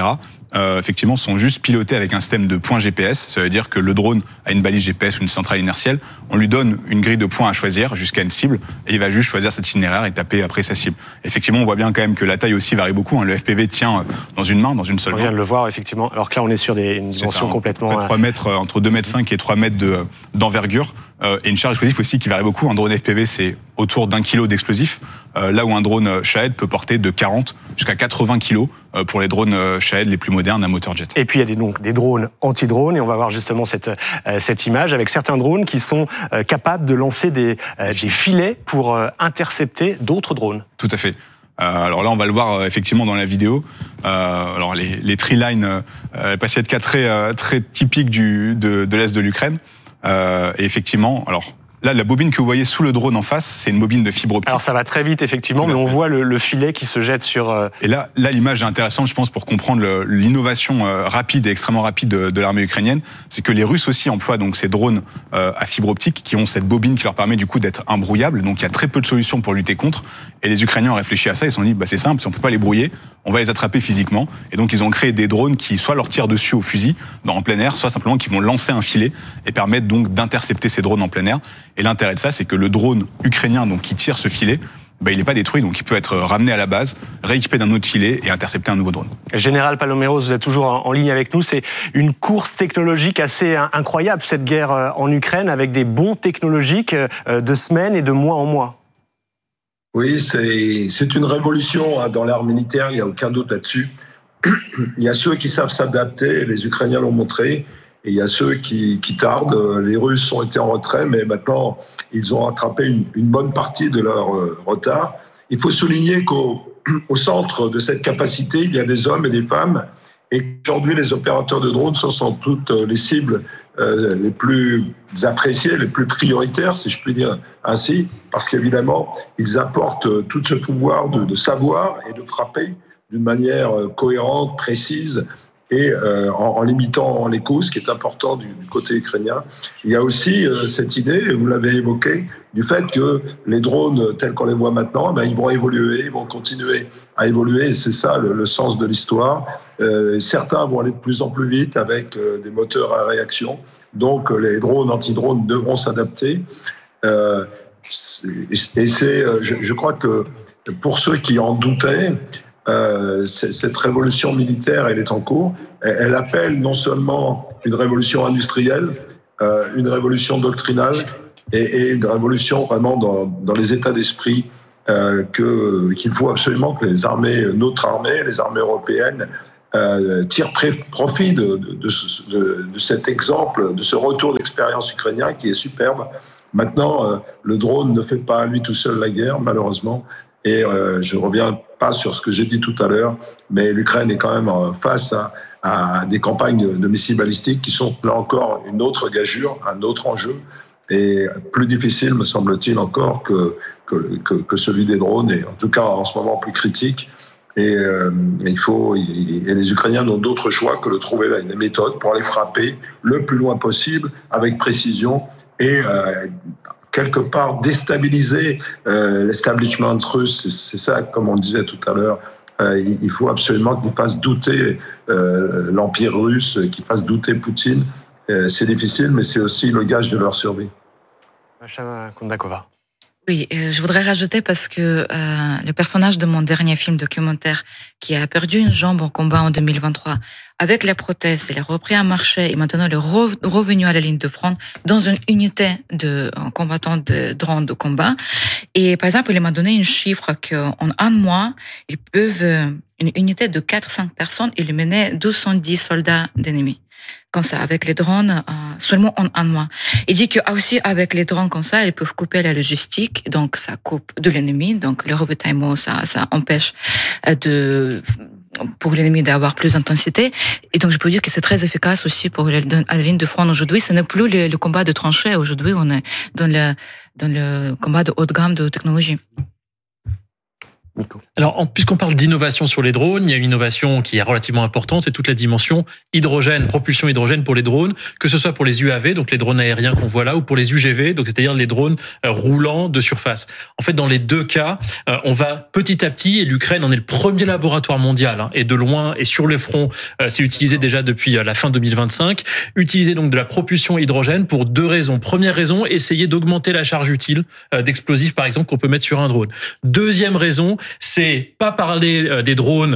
effectivement, sont juste pilotés avec un système de points GPS. Ça veut dire que le drone a une balise GPS ou une centrale inertielle. On lui donne une grille de points à choisir jusqu'à une cible et il va juste choisir cet itinéraire et taper après sa cible. Effectivement, on voit bien quand même que la taille aussi varie beaucoup. Le FPV tient dans une main, dans une seule main. On vient de le voir, effectivement. Alors que là, on est sur une dimension complètement... 3 mètres, entre 2,5 mètres et 3 mètres d'envergure. Et une charge explosive aussi qui varie beaucoup. Un drone FPV, c'est autour d'1 kilo d'explosifs. Là où un drone Shahed peut porter de 40 jusqu'à 80 kilos pour les drones Shahed les plus modernes à moteur jet. Et puis il y a donc des drones anti-drones et on va voir justement cette image avec certains drones qui sont capables de lancer des filets pour intercepter d'autres drones. Tout à fait. Alors là, on va le voir effectivement dans la vidéo. Alors les tree lines, passent être très typiques de l'est de l'Ukraine. Et effectivement, alors là, la bobine que vous voyez sous le drone en face, c'est une bobine de fibre optique. Alors ça va très vite, effectivement, mais on voit le filet qui se jette sur... Et là, l'image est intéressante, je pense, pour comprendre l'innovation rapide et extrêmement rapide de l'armée ukrainienne. C'est que les Russes aussi emploient donc ces drones à fibre optique qui ont cette bobine qui leur permet du coup d'être imbrouillables. Donc il y a très peu de solutions pour lutter contre. Et les Ukrainiens ont réfléchi à ça, ils se sont dit, c'est simple, si on peut pas les brouiller, on va les attraper physiquement. Et donc ils ont créé des drones qui soit leur tirent dessus au fusil, en plein air, soit simplement qui vont lancer un filet et permettre donc d'intercepter ces drones en plein air. Et l'intérêt de ça, c'est que le drone ukrainien donc, qui tire ce filet, il n'est pas détruit, donc il peut être ramené à la base, rééquipé d'un autre filet et intercepter un nouveau drone. Général Paloméros, vous êtes toujours en ligne avec nous. C'est une course technologique assez incroyable, cette guerre en Ukraine, avec des bons technologiques de semaine et de mois en mois. Oui, c'est une révolution dans l'art militaire, il n'y a aucun doute là-dessus. Il y a ceux qui savent s'adapter, les Ukrainiens l'ont montré, et il y a ceux qui tardent. Les Russes ont été en retrait, mais maintenant, ils ont rattrapé une bonne partie de leur retard. Il faut souligner qu'au centre de cette capacité, il y a des hommes et des femmes, et qu'aujourd'hui, les opérateurs de drones sont sans doute les cibles les plus appréciées, les plus prioritaires, si je puis dire ainsi, parce qu'évidemment, ils apportent tout ce pouvoir de savoir et de frapper d'une manière cohérente, précise, et en limitant les coûts, ce qui est important du côté ukrainien. Il y a aussi cette idée, et vous l'avez évoqué, du fait que les drones tels qu'on les voit maintenant, ils vont évoluer, ils vont continuer à évoluer, et c'est ça le sens de l'histoire. Certains vont aller de plus en plus vite avec des moteurs à réaction, donc les drones anti-drones devront s'adapter. Et je crois que pour ceux qui en doutaient, cette révolution militaire, elle est en cours. Elle appelle non seulement une révolution industrielle, une révolution doctrinale et une révolution vraiment dans les états d'esprit qu'il faut absolument que notre armée, les armées européennes, tirent profit de cet exemple, de ce retour d'expérience ukrainien qui est superbe. Maintenant, le drone ne fait pas à lui tout seul la guerre, malheureusement. Et je ne reviens pas sur ce que j'ai dit tout à l'heure, mais l'Ukraine est quand même face à des campagnes de missiles balistiques qui sont là encore une autre gageure, un autre enjeu, et plus difficile, me semble-t-il, encore que celui des drones, et en tout cas en ce moment plus critique. Et les Ukrainiens n'ont d'autre choix que de trouver des méthodes pour aller frapper le plus loin possible, avec précision, et quelque part déstabiliser l'establishment russe. C'est ça, comme on le disait tout à l'heure, il faut absolument qu'il fasse douter l'Empire russe, qu'il fasse douter Poutine. C'est difficile, mais c'est aussi le gage de leur survie. Masha Kondakova. Oui, je voudrais rajouter parce que le personnage de mon dernier film documentaire qui a perdu une jambe en combat en 2023, avec les prothèses, il a repris un marché et maintenant il est revenu à la ligne de front dans une unité de combattants de drones de combat. Et par exemple, il m'a donné un chiffre qu'en un mois, ils peuvent, une unité de 4-5 personnes, éliminer 210 soldats d'ennemis. Comme ça, avec les drones, seulement en un mois. Il dit que aussi avec les drones comme ça, ils peuvent couper la logistique, donc ça coupe de l'ennemi, donc le ravitaillement, ça empêche pour l'ennemi d'avoir plus d'intensité. Et donc je peux dire que c'est très efficace aussi à la ligne de front aujourd'hui. Ce n'est plus le combat de tranchées. Aujourd'hui, on est dans le combat de haute gamme de technologie. Nico. Alors, puisqu'on parle d'innovation sur les drones, il y a une innovation qui est relativement importante, c'est toute la dimension hydrogène, propulsion hydrogène pour les drones, que ce soit pour les UAV, donc les drones aériens qu'on voit là, ou pour les UGV, donc c'est-à-dire les drones roulants de surface. En fait, dans les deux cas, on va petit à petit, et l'Ukraine en est le premier laboratoire mondial, et de loin, et sur le front, c'est utilisé déjà depuis la fin 2025, utiliser donc de la propulsion hydrogène pour deux raisons. Première raison, essayer d'augmenter la charge utile d'explosifs, par exemple, qu'on peut mettre sur un drone. Deuxième raison, c'est pas parler des drones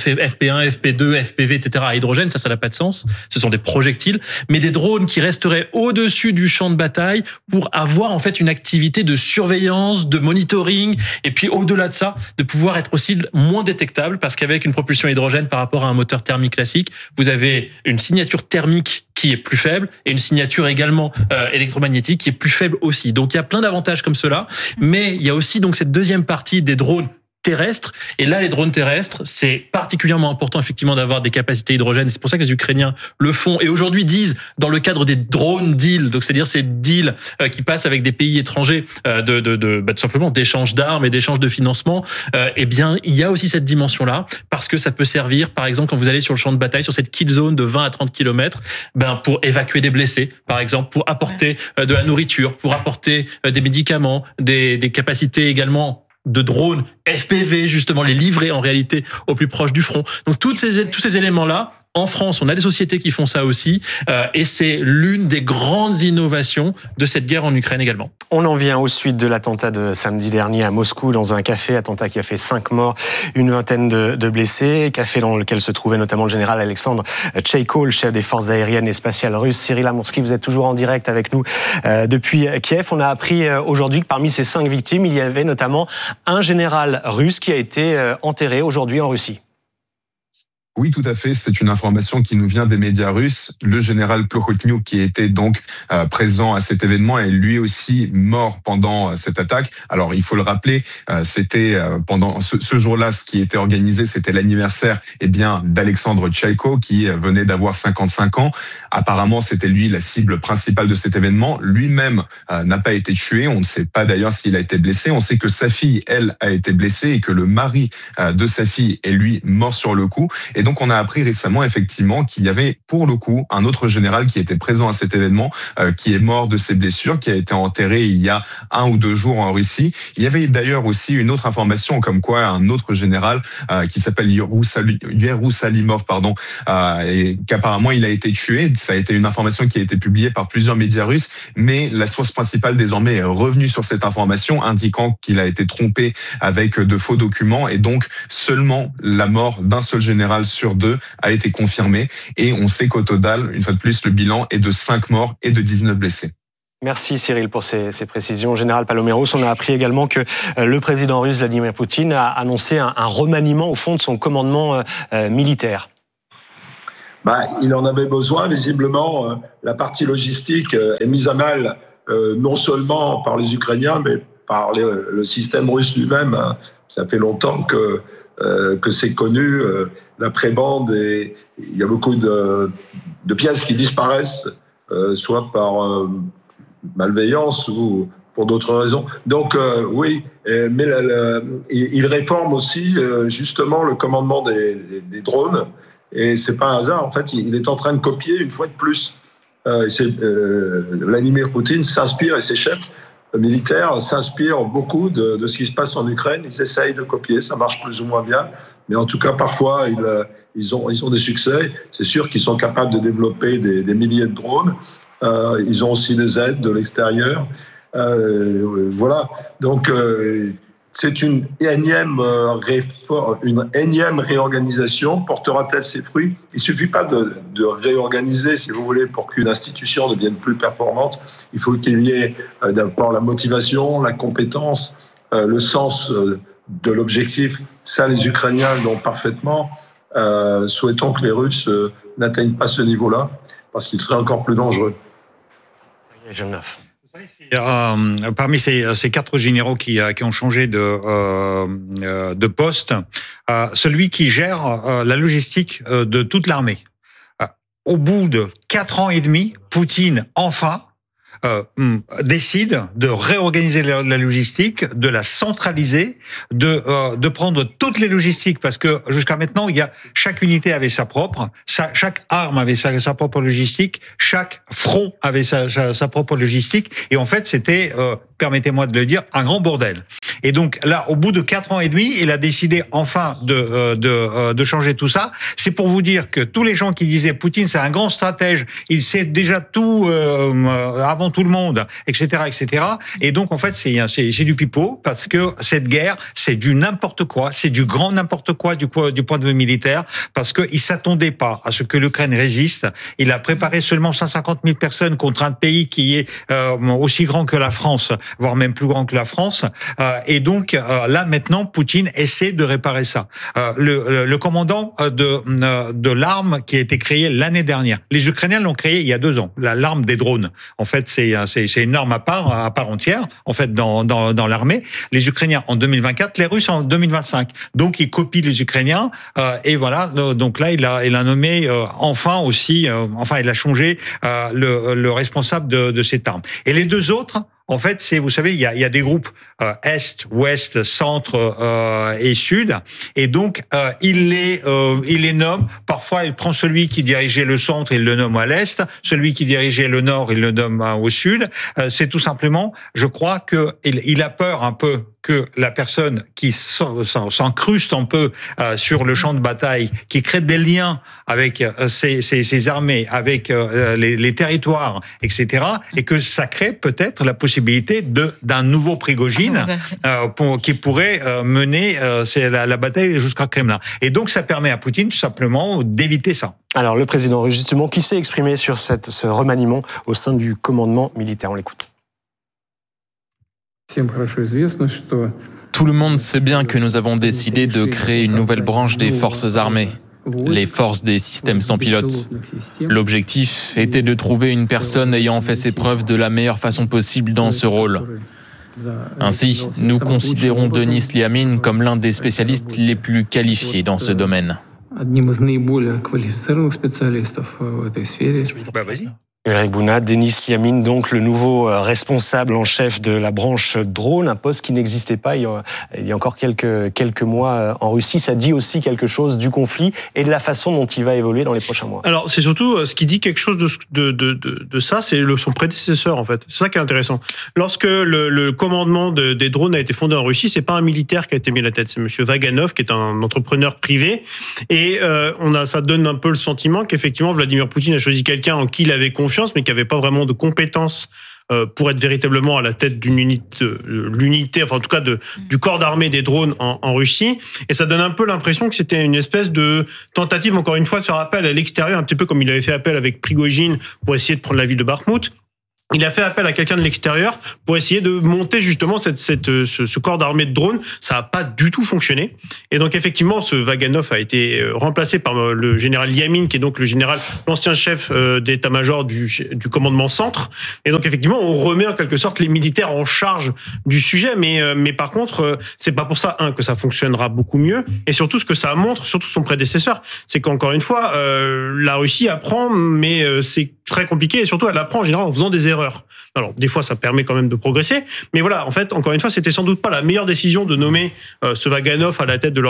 FP1, FP2, FPV, etc. à hydrogène, ça n'a pas de sens. Ce sont des projectiles, mais des drones qui resteraient au-dessus du champ de bataille pour avoir en fait une activité de surveillance, de monitoring, et puis au-delà de ça, de pouvoir être aussi moins détectable, parce qu'avec une propulsion hydrogène par rapport à un moteur thermique classique, vous avez une signature thermique qui est plus faible et une signature également électromagnétique qui est plus faible aussi. Donc il y a plein d'avantages comme cela, mais il y a aussi donc cette deuxième partie des drones terrestres. Et là, les drones terrestres, c'est particulièrement important effectivement d'avoir des capacités hydrogène. C'est pour ça que les Ukrainiens le font et aujourd'hui disent dans le cadre des drone deals, donc c'est-à-dire ces deals qui passent avec des pays étrangers tout simplement d'échange d'armes et d'échange de financement. Eh bien, il y a aussi cette dimension-là parce que ça peut servir, par exemple, quand vous allez sur le champ de bataille, sur cette kill zone de 20 à 30 km, pour évacuer des blessés, par exemple, pour apporter de la nourriture, pour apporter des médicaments, des capacités également de drones FPV, justement, les livrer en réalité au plus proche du front. Donc tous ces éléments-là, en France, on a des sociétés qui font ça aussi, et c'est l'une des grandes innovations de cette guerre en Ukraine également. On en vient aux suites de l'attentat de samedi dernier à Moscou, dans un café, attentat qui a fait 5 morts, une vingtaine de blessés, café dans lequel se trouvait notamment le général Alexandre Tcheïko, le chef des forces aériennes et spatiales russes. Cyril Amourski, vous êtes toujours en direct avec nous depuis Kiev. On a appris aujourd'hui que parmi ces 5 victimes, il y avait notamment un général russe qui a été enterré aujourd'hui en Russie. Oui, tout à fait. C'est une information qui nous vient des médias russes. Le général Plokhotniuk, qui était donc présent à cet événement, est lui aussi mort pendant cette attaque. Alors, il faut le rappeler, c'était pendant ce jour-là, ce qui était organisé, c'était l'anniversaire d'Alexandre Tcheïko, qui venait d'avoir 55 ans. Apparemment, c'était lui la cible principale de cet événement. Lui-même n'a pas été tué. On ne sait pas d'ailleurs s'il a été blessé. On sait que sa fille, elle, a été blessée et que le mari de sa fille est lui mort sur le coup. Et donc, on a appris récemment, effectivement, qu'il y avait, pour le coup, un autre général qui était présent à cet événement, qui est mort de ses blessures, qui a été enterré il y a 1 ou 2 jours en Russie. Il y avait d'ailleurs aussi une autre information, comme quoi un autre général, qui s'appelle Yerusalimov, et qu'apparemment il a été tué. Ça a été une information qui a été publiée par plusieurs médias russes, mais la source principale désormais est revenue sur cette information, indiquant qu'il a été trompé avec de faux documents, et donc seulement la mort d'un seul général sur 2 a été confirmée, et on sait qu'au total, une fois de plus, le bilan est de 5 morts et de 19 blessés. Merci Cyril pour ces précisions. Général Paloméros, on a appris également que le président russe Vladimir Poutine a annoncé un remaniement au fond de son commandement militaire. Il en avait besoin, visiblement. La partie logistique est mise à mal, non seulement par les Ukrainiens, mais par le système russe lui-même. Ça fait longtemps que c'est connu, la prébande, et il y a beaucoup de pièces qui disparaissent, soit par malveillance ou pour d'autres raisons. Donc oui, mais il réforme aussi justement le commandement des drones, et c'est pas un hasard. En fait, il est en train de copier une fois de plus. Vladimir Poutine s'inspire, et ses chefs militaires s'inspirent beaucoup de ce qui se passe en Ukraine. Ils essayent de copier, ça marche plus ou moins bien, mais en tout cas parfois ils ont des succès. C'est sûr qu'ils sont capables de développer des milliers de drones. Ils ont aussi des aides de l'extérieur. Voilà. Donc c'est une énième réorganisation. Portera-t-elle ses fruits? Il ne suffit pas de réorganiser, si vous voulez, pour qu'une institution devienne plus performante. Il faut qu'il y ait d'abord la motivation, la compétence, le sens de l'objectif. Ça, les Ukrainiens l'ont parfaitement. Souhaitons que les Russes n'atteignent pas ce niveau-là, parce qu'il serait encore plus dangereux. Parmi ces 4 généraux qui ont changé de poste, celui qui gère la logistique de toute l'armée. Au bout de 4 ans et demi, Poutine, enfin, décide de réorganiser la logistique, de la centraliser, de prendre toutes les logistiques, parce que jusqu'à maintenant, chaque unité avait sa propre, chaque arme avait sa propre logistique, chaque front avait sa propre logistique, et en fait, c'était, permettez-moi de le dire, un grand bordel. Et donc là, au bout de 4 ans et demi, il a décidé enfin de changer tout ça. C'est pour vous dire que tous les gens qui disaient Poutine, c'est un grand stratège, il sait déjà tout avant tout le monde, etc., etc. Et donc en fait, c'est du pipeau, parce que cette guerre, c'est du n'importe quoi, c'est du grand n'importe quoi du point de vue militaire, parce que il s'attendait pas à ce que l'Ukraine résiste. Il a préparé seulement 150 000 personnes contre un pays qui est aussi grand que la France, voire même plus grand que la France. Et donc là maintenant, Poutine essaie de réparer ça. Le commandant de l'arme qui a été créée l'année dernière, les Ukrainiens l'ont créée il y a 2 ans. L'arme des drones. En fait, c'est une arme à part entière. En fait, dans l'armée, les Ukrainiens en 2024, les Russes en 2025. Donc ils copient les Ukrainiens. Et voilà. Donc là, il a nommé enfin aussi. Il a changé le responsable de cette arme. Et les 2 autres. En fait, vous savez, il y a des groupes Est, Ouest, Centre et Sud, et donc il les nomme. Parfois, il prend celui qui dirigeait le Centre, il le nomme à l'Est, celui qui dirigeait le Nord, il le nomme au Sud. C'est tout simplement, je crois que il a peur un peu que la personne qui s'encruste un peu sur le champ de bataille, qui crée des liens avec ces armées, avec les territoires, etc., et que ça crée peut-être la possibilité d'un nouveau Prigojine qui pourrait mener la bataille jusqu'à Kremlin. Et donc ça permet à Poutine tout simplement d'éviter ça. Alors le président russe, justement, qui s'est exprimé sur ce remaniement au sein du commandement militaire? On l'écoute. Tout le monde sait bien que nous avons décidé de créer une nouvelle branche des forces armées, les forces des systèmes sans pilote. L'objectif était de trouver une personne ayant fait ses preuves de la meilleure façon possible dans ce rôle. Ainsi, nous considérons Denis Liamin comme l'un des spécialistes les plus qualifiés dans ce domaine. Vas-y. Ulrich Bouna, Denis Liamin, donc le nouveau responsable en chef de la branche drone, un poste qui n'existait pas il y a encore quelques mois en Russie. Ça dit aussi quelque chose du conflit et de la façon dont il va évoluer dans les prochains mois. Alors c'est surtout ce qui dit quelque chose de ça, c'est son prédécesseur en fait. C'est ça qui est intéressant. Lorsque le commandement des drones a été fondé en Russie, c'est pas un militaire qui a été mis à la tête, c'est Monsieur Vaganov qui est un entrepreneur privé et ça donne un peu le sentiment qu'effectivement Vladimir Poutine a choisi quelqu'un en qui il avait confiance, mais qui n'avait pas vraiment de compétences pour être véritablement à la tête d'une l'unité, enfin en tout cas du corps d'armée des drones en Russie. Et ça donne un peu l'impression que c'était une espèce de tentative, encore une fois, de faire appel à l'extérieur, un petit peu comme il avait fait appel avec Prigojine pour essayer de prendre la ville de Bakhmout. Il a fait appel à quelqu'un de l'extérieur pour essayer de monter justement ce corps d'armée de drones. Ça n'a pas du tout fonctionné. Et donc effectivement, ce Vaganov a été remplacé par le général Liamin, qui est donc l'ancien chef d'état-major du commandement centre. Et donc effectivement, on remet en quelque sorte les militaires en charge du sujet. Mais par contre, c'est pas pour ça que ça fonctionnera beaucoup mieux. Et surtout, ce que ça montre, surtout son prédécesseur, c'est qu'encore une fois, la Russie apprend, mais c'est très compliqué. Et surtout, elle apprend en général en faisant des erreurs. Alors, des fois, ça permet quand même de progresser. Mais voilà, en fait, encore une fois, c'était sans doute pas la meilleure décision de nommer ce Vaganov à la tête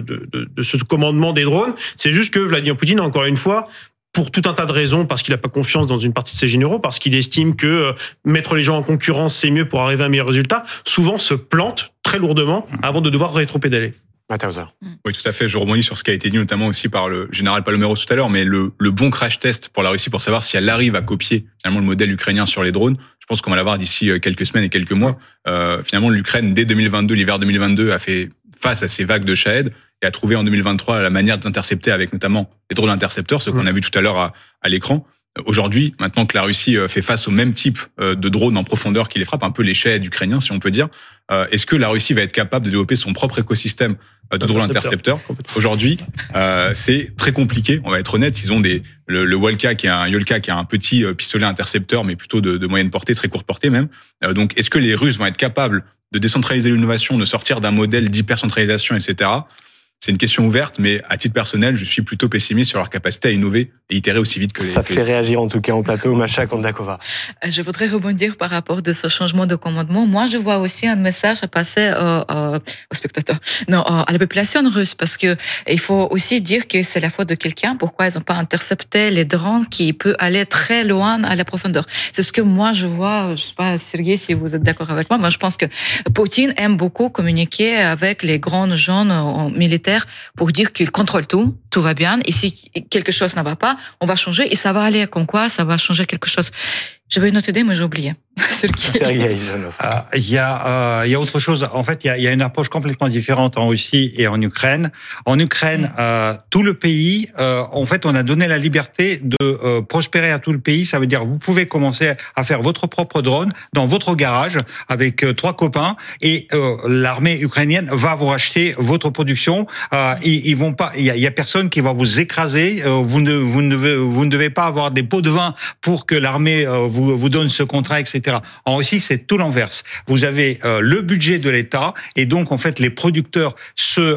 de ce commandement des drones. C'est juste que Vladimir Poutine, encore une fois, pour tout un tas de raisons, parce qu'il n'a pas confiance dans une partie de ses généraux, parce qu'il estime que mettre les gens en concurrence, c'est mieux pour arriver à un meilleur résultat, souvent se plante très lourdement avant de devoir rétro-pédaler. Oui, tout à fait. Je rebondis sur ce qui a été dit notamment aussi par le général Paloméros tout à l'heure, mais le bon crash test pour la Russie pour savoir si elle arrive à copier finalement le modèle ukrainien sur les drones, je pense qu'on va l'avoir d'ici quelques semaines et quelques mois. Finalement, l'Ukraine, dès 2022, l'hiver 2022, a fait face à ces vagues de Shahed et a trouvé en 2023 la manière d'intercepter avec notamment les drones intercepteurs, ce qu'on a vu tout à l'heure à l'écran. Aujourd'hui, maintenant que la Russie fait face au même type de drones en profondeur qui les frappe, un peu les Shahed ukrainiens, si on peut dire, est-ce que la Russie va être capable de développer son propre écosystème de drones intercepteurs? Aujourd'hui, c'est très compliqué, on va être honnête. Ils ont le Yolka qui est un petit pistolet intercepteur, mais plutôt de moyenne portée, très courte portée même. Donc, est-ce que les Russes vont être capables de décentraliser l'innovation, de sortir d'un modèle d'hypercentralisation, etc. c'est une question ouverte, mais à titre personnel, je suis plutôt pessimiste sur leur capacité à innover et itérer aussi vite que les... Ça fait réagir en tout cas en plateau, Masha Kondakova. Je voudrais rebondir par rapport de ce changement de commandement. Moi, je vois aussi un message à passer aux spectateurs, à la population russe, parce que il faut aussi dire que c'est la faute de quelqu'un. Pourquoi ils n'ont pas intercepté les drones qui peuvent aller très loin à la profondeur? C'est ce que moi je vois. Je sais pas, Sergei, si vous êtes d'accord avec moi. Moi, je pense que Poutine aime beaucoup communiquer avec les grands gens militaires pour dire qu'il contrôle tout va bien, et si quelque chose ne va pas, on va changer, et ça va aller comme quoi, ça va changer quelque chose. J'avais une autre idée, mais j'ai oublié. Il y a autre chose. En fait, il y a une approche complètement différente en Russie et en Ukraine. En Ukraine, tout le pays, en fait, on a donné la liberté de prospérer à tout le pays. Ça veut dire, vous pouvez commencer à faire votre propre drone dans votre garage avec 3 copains, et l'armée ukrainienne va vous racheter votre production. Ils vont pas. Il y a personne qui va vous écraser. Vous ne devez pas avoir des pots de vin pour que l'armée vous donne ce contrat, etc. En Russie, c'est tout l'inverse. Vous avez le budget de l'État, et donc en fait les producteurs se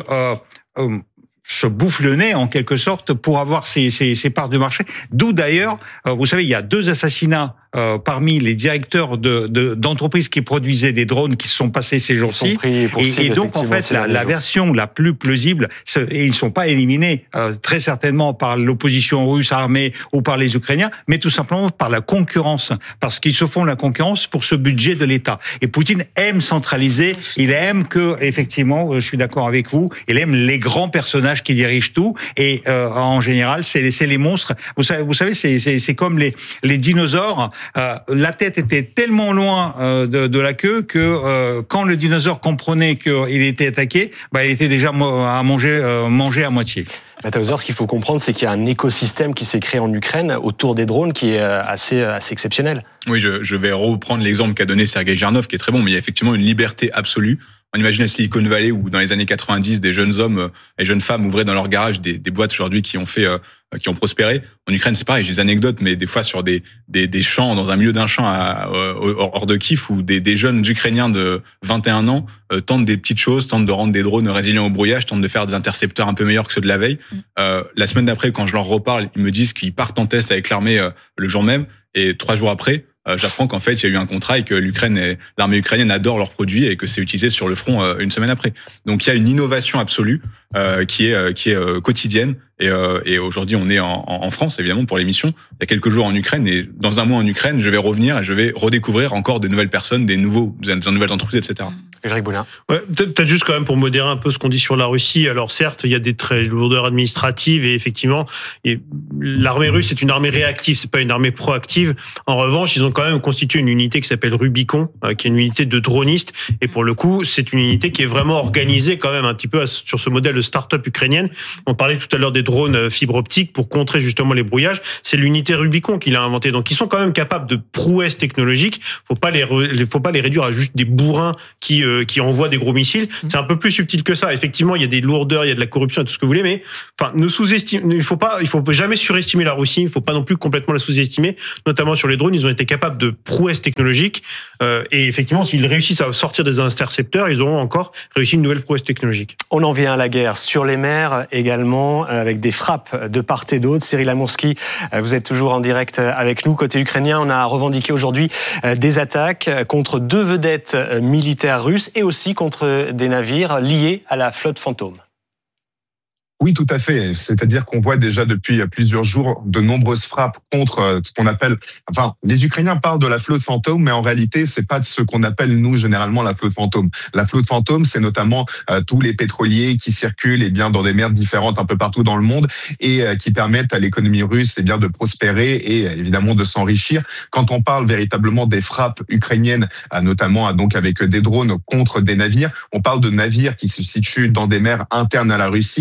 bouffent le nez en quelque sorte pour avoir ces parts de marché. D'où d'ailleurs, vous savez, il y a 2 assassinats parmi les directeurs d'entreprises qui produisaient des drones qui se sont passés ces jours-ci. Et donc, en fait, la version la plus plausible, et ils ne sont pas éliminés très certainement par l'opposition russe armée ou par les Ukrainiens, mais tout simplement par la concurrence, parce qu'ils se font la concurrence pour ce budget de l'État. Et Poutine aime centraliser, il aime que, effectivement, je suis d'accord avec vous, il aime les grands personnages qui dirigent tout, et en général, c'est les monstres. Vous savez, c'est comme les dinosaures. La tête était tellement loin de la queue que quand le dinosaure comprenait qu'il était attaqué, il était déjà à manger à moitié. Mathauser, ce qu'il faut comprendre, c'est qu'il y a un écosystème qui s'est créé en Ukraine autour des drones qui est assez exceptionnel. Oui, je vais reprendre l'exemple qu'a donné Sergei Girnov, qui est très bon, mais il y a effectivement une liberté absolue. On imagine à Silicon Valley où dans les années 90, des jeunes hommes et jeunes femmes ouvraient dans leur garage des boîtes aujourd'hui qui ont prospéré. En Ukraine, c'est pareil, j'ai des anecdotes, mais des fois sur des champs, dans un milieu d'un champ hors de Kiev, où des jeunes Ukrainiens de 21 ans tentent des petites choses, tentent de rendre des drones résilients au brouillage, tentent de faire des intercepteurs un peu meilleurs que ceux de la veille. La semaine d'après, quand je leur reparle, ils me disent qu'ils partent en test avec l'armée le jour même, et 3 jours après, j'apprends qu'en fait, il y a eu un contrat et que l'armée ukrainienne adore leurs produits et que c'est utilisé sur le front une semaine après. Donc, il y a une innovation absolue qui est quotidienne. Et aujourd'hui, on est en France, évidemment, pour l'émission. Il y a quelques jours en Ukraine, et dans un mois en Ukraine, je vais revenir et je vais redécouvrir encore de nouvelles personnes, des nouvelles entreprises, etc. Frédéric Boulin. Ouais, peut-être juste quand même pour modérer un peu ce qu'on dit sur la Russie. Alors certes, il y a des très lourdeurs administratives, et effectivement, l'armée russe est une armée réactive, c'est pas une armée proactive. En revanche, ils ont quand même constitué une unité qui s'appelle Rubicon, qui est une unité de dronistes, et pour le coup, c'est une unité qui est vraiment organisée quand même un petit peu sur ce modèle de start-up ukrainienne. On parlait tout à l'heure des drones fibre optique pour contrer justement les brouillages. C'est l'unité Rubicon qu'il a inventé. Donc, ils sont quand même capables de prouesses technologiques. Faut pas les réduire à juste des bourrins qui envoient des gros missiles. C'est un peu plus subtil que ça. Effectivement, il y a des lourdeurs, il y a de la corruption et tout ce que vous voulez, mais enfin, il faut jamais surestimer la Russie. Il faut pas non plus complètement la sous-estimer. Notamment sur les drones, ils ont été capables de prouesses technologiques. Et effectivement, s'ils réussissent à sortir des intercepteurs, ils auront encore réussi une nouvelle prouesse technologique. On en vient à la guerre sur les mers également, avec des frappes de part et d'autre. Cyril Amourski, vous êtes toujours en direct avec nous. Côté ukrainien, on a revendiqué aujourd'hui des attaques contre 2 vedettes militaires russes et aussi contre des navires liés à la flotte fantôme. Oui, tout à fait. C'est-à-dire qu'on voit déjà depuis plusieurs jours de nombreuses frappes contre ce qu'on appelle... Enfin, les Ukrainiens parlent de la flotte fantôme, mais en réalité, c'est pas ce qu'on appelle, nous, généralement, la flotte fantôme. La flotte fantôme, c'est notamment tous les pétroliers qui circulent dans des mers différentes un peu partout dans le monde et qui permettent à l'économie russe de prospérer et évidemment de s'enrichir. Quand on parle véritablement des frappes ukrainiennes, notamment donc avec des drones contre des navires, on parle de navires qui se situent dans des mers internes à la Russie ou qui sont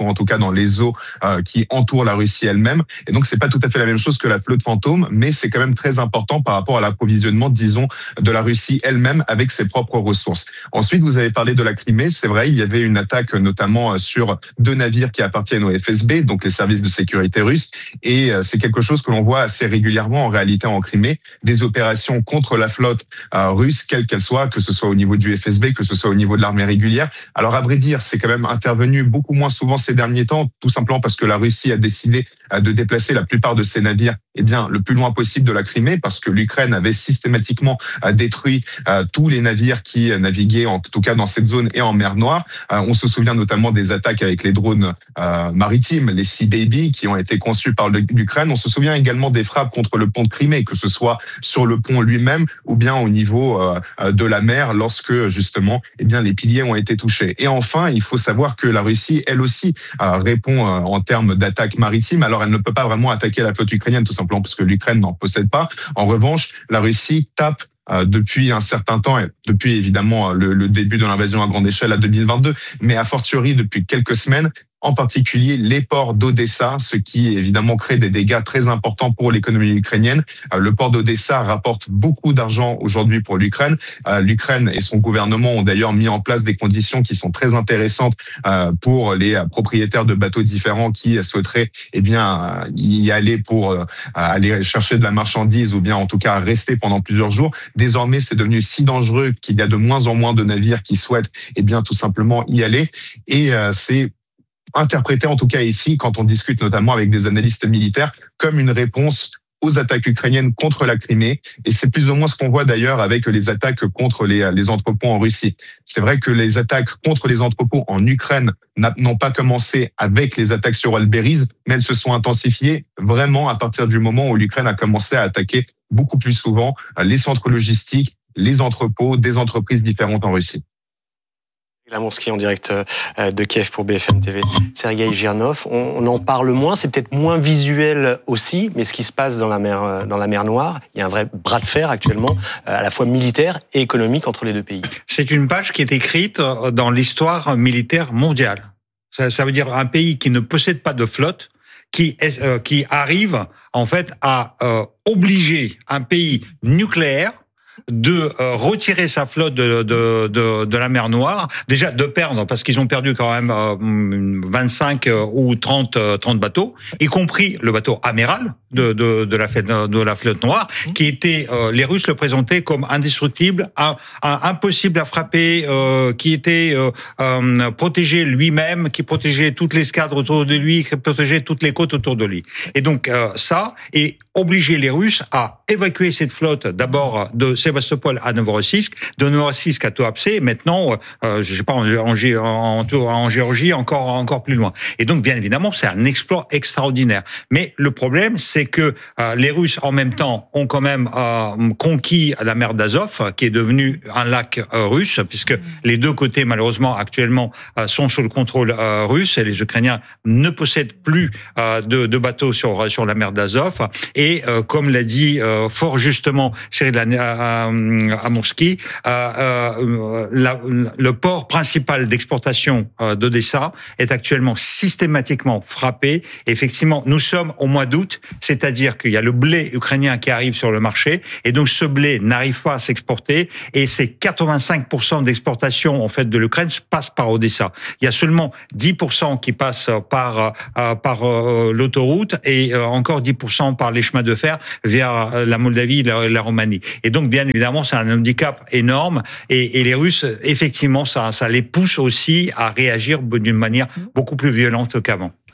sont en tout cas dans les eaux qui entourent la Russie elle-même. Et donc, c'est pas tout à fait la même chose que la flotte fantôme, mais c'est quand même très important par rapport à l'approvisionnement, disons, de la Russie elle-même avec ses propres ressources. Ensuite, vous avez parlé de la Crimée. C'est vrai, il y avait une attaque notamment sur 2 navires qui appartiennent au FSB, donc les services de sécurité russes. Et c'est quelque chose que l'on voit assez régulièrement en réalité en Crimée, des opérations contre la flotte russe, quelle qu'elle soit, que ce soit au niveau du FSB, que ce soit au niveau de l'armée régulière. Alors à vrai dire, c'est quand même intervenu beaucoup moins souvent ces derniers temps, tout simplement parce que la Russie a décidé de déplacer la plupart de ses navires le plus loin possible de la Crimée, parce que l'Ukraine avait systématiquement détruit tous les navires qui naviguaient, en tout cas dans cette zone et en mer Noire. On se souvient notamment des attaques avec les drones maritimes, les Sea Baby, qui ont été conçus par l'Ukraine. On se souvient également des frappes contre le pont de Crimée, que ce soit sur le pont lui-même ou bien au niveau de la mer, lorsque justement les piliers ont été touchés. Et enfin, il faut savoir que la Russie, elle aussi, répond en termes d'attaque maritime. Alors, elle ne peut pas vraiment attaquer la flotte ukrainienne, tout simplement parce que l'Ukraine n'en possède pas. En revanche, la Russie tape depuis un certain temps, et depuis évidemment le début de l'invasion à grande échelle à 2022, mais a fortiori depuis quelques semaines, en particulier les ports d'Odessa, ce qui évidemment crée des dégâts très importants pour l'économie ukrainienne. Le port d'Odessa rapporte beaucoup d'argent aujourd'hui pour l'Ukraine. L'Ukraine et son gouvernement ont d'ailleurs mis en place des conditions qui sont très intéressantes pour les propriétaires de bateaux différents qui souhaiteraient y aller pour aller chercher de la marchandise ou bien en tout cas rester pendant plusieurs jours. Désormais, c'est devenu si dangereux qu'il y a de moins en moins de navires qui souhaitent tout simplement y aller. Et c'est interprété en tout cas ici, quand on discute notamment avec des analystes militaires, comme une réponse aux attaques ukrainiennes contre la Crimée. Et c'est plus ou moins ce qu'on voit d'ailleurs avec les attaques contre les entrepôts en Russie. C'est vrai que les attaques contre les entrepôts en Ukraine n'ont pas commencé avec les attaques sur Alberiz, mais elles se sont intensifiées vraiment à partir du moment où l'Ukraine a commencé à attaquer beaucoup plus souvent les centres logistiques, les entrepôts des entreprises différentes en Russie. Lamourski en direct de Kiev pour BFM TV. Sergueï Girnov, on en parle moins, c'est peut-être moins visuel aussi, mais ce qui se passe dans la mer Noire, il y a un vrai bras de fer actuellement, à la fois militaire et économique entre les deux pays. C'est une page qui est écrite dans l'histoire militaire mondiale. Ça veut dire un pays qui ne possède pas de flotte, qui arrive en fait à obliger un pays nucléaire de retirer sa flotte de la mer Noire, déjà de perdre, parce qu'ils ont perdu quand même 25 ou 30 bateaux, y compris le bateau amiral de la flotte noire, qui était, les Russes le présentaient comme indestructible, impossible à frapper, qui était protégé lui-même, qui protégeait toute l'escadre autour de lui, qui protégeait toutes les côtes autour de lui. Et donc ça, et obliger les Russes à évacuer cette flotte d'abord de Sébastopol à Novorossiysk, de Novorossiysk à Tuapse, maintenant, je sais pas, en Géorgie, encore plus loin. Et donc, bien évidemment, c'est un exploit extraordinaire. Mais le problème, c'est que les Russes, en même temps, ont quand même conquis la mer d'Azov, qui est devenue un lac russe, puisque les deux côtés, malheureusement, actuellement, sont sous le contrôle russe, et les Ukrainiens ne possèdent plus de bateaux sur la mer d'Azov. Et comme l'a dit fort justement Cyril Lamourski, le port principal d'exportation d'Odessa est actuellement systématiquement frappé. Et effectivement, nous sommes au mois d'août, c'est-à-dire qu'il y a le blé ukrainien qui arrive sur le marché, et donc ce blé n'arrive pas à s'exporter, et c'est 85% d'exportation en fait de l'Ukraine passe par Odessa. Il y a seulement 10% qui passent par l'autoroute, et encore 10% par les chemins de fer vers la Moldavie et la Roumanie. Et donc, bien évidemment, c'est un handicap énorme. Et les Russes, effectivement, ça les pousse aussi à réagir d'une manière beaucoup plus violente qu'avant.